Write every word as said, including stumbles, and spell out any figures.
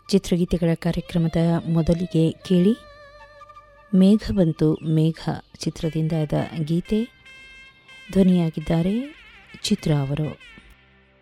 ಚಿತ್ರಗೀತೆಗಳ ಕಾರ್ಯಕ್ರಮದ ಮೊದಲಿಗೆ ಕೇಳಿ ಮೇಘ ಬಂತು ಮೇಘ ಚಿತ್ರದಿಂದ ಆದ ಗೀತೆ ಧ್ವನಿಯಾಗಿದ್ದಾರೆ ಚಿತ್ರ ಅವರು.